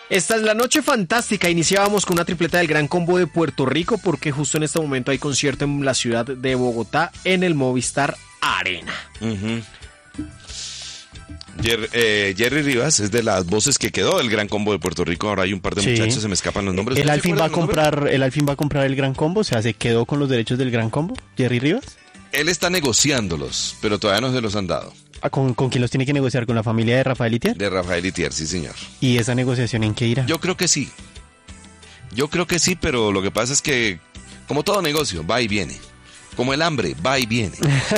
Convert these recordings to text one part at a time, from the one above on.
Esta es la noche fantástica. Iniciábamos con una tripleta del Gran Combo de Puerto Rico porque justo en este momento hay concierto en la ciudad de Bogotá en el Movistar Arena. Jerry Rivas es de las voces que quedó del Gran Combo de Puerto Rico. Ahora hay un par de muchachos, se me escapan los nombres. ¿El Alfin va a comprar el Gran Combo? O sea, ¿se quedó con los derechos del Gran Combo, Jerry Rivas? Él está negociándolos, pero todavía no se los han dado. ¿Con quién los tiene que negociar? ¿Con la familia de Rafael Itier? De Rafael Itier, sí, señor. ¿Y esa negociación en qué irá? Yo creo que sí. Pero lo que pasa es que, como todo negocio, va y viene. Como el hambre, va y viene.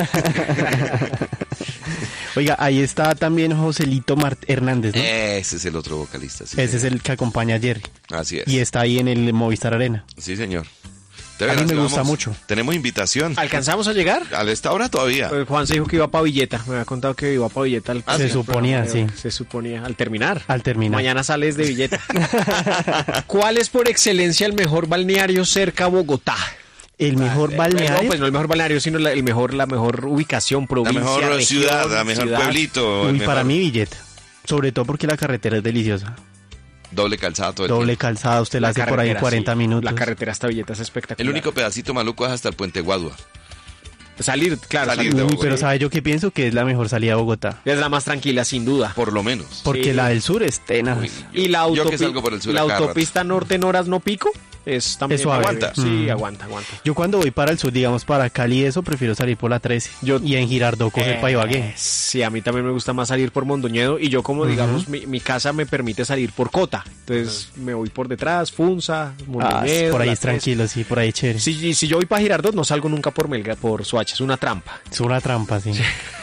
Oiga, ahí está también Joselito Hernández, ¿no? Ese es el otro vocalista. Sí, ese es el que acompaña a Jerry. Así es. Y está ahí en el Movistar Arena. Sí, señor. A mí me gusta mucho. Tenemos invitación. ¿Alcanzamos a llegar? A esta hora todavía. Juan se dijo que iba para Villeta. Me había contado que iba para Villeta. Se suponía, sí. Se suponía. Al terminar. Mañana sales de Villeta. ¿Cuál es por excelencia el mejor balneario cerca a Bogotá? ¿El mejor balneario? No, pues no el mejor balneario, sino la mejor ubicación, provincia, la mejor región, ciudad, la mejor pueblito. Uy, para mí Villeta. Sobre todo porque la carretera es deliciosa. Doble calzada todo el Doble tiempo. calzada, usted la hace por ahí en 40 minutos. La carretera hasta Villeta es espectacular. El único pedacito maluco es hasta el Puente Guadua. Salir de Bogotá. Pero ¿sabe yo qué pienso? Que es la mejor salida a Bogotá. Es la más tranquila, sin duda. Por lo menos. Porque la del sur es tenaz. Y la yo que salgo por el sur la cada autopista norte en horas no pico es también es suave. Aguanta. Sí, aguanta. Yo cuando voy para el sur, digamos para Cali, eso prefiero salir por la 13. Y en Girardot coger para Ibagué. Sí, a mí también me gusta más salir por Mondoñedo. Y yo como digamos, mi casa me permite salir por Cota. Entonces me voy por detrás, Funza, Mondoñedo. Por ahí es tranquilo, sí, por ahí chévere. Si yo voy para Girardot, no salgo nunca por Melgar, por Soacha. Es una trampa. Es una trampa, sí.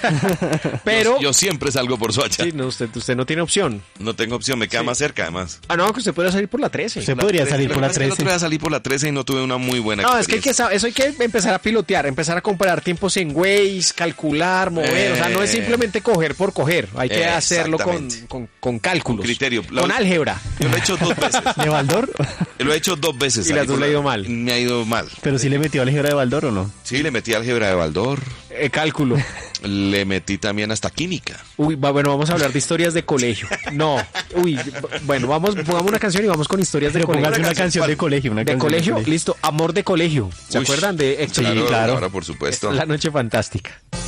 Pero yo siempre salgo por Soacha. Sí, no, usted no tiene opción. No tengo opción, me queda más cerca además. No, que usted puede salir por la 13. Usted podría salir por la 13. El otro día salí por la 13 y no tuve una muy buena experiencia. Es que eso hay que empezar a pilotear, empezar a comparar tiempos en Waze, calcular, mover. O sea, no es simplemente coger por coger. Hay que hacerlo con cálculos. Con criterio. Con álgebra. Yo lo he hecho 2 veces. ¿De Baldor? Lo he hecho 2 veces. Y las dos le ha ido mal. Me ha ido mal. ¿Pero sí le metió álgebra de Baldor o no? Sí, le metí álgebra de Baldor. Cálculo. Le metí también hasta química. Bueno, vamos a hablar de historias de colegio. Bueno, pongamos una canción y vamos con historias de colegio. Póngase una canción de colegio. ¿De colegio? Listo, Amor de colegio. ¿Se acuerdan de Héctor? Sí, claro. Ahora, por supuesto. La noche fantástica.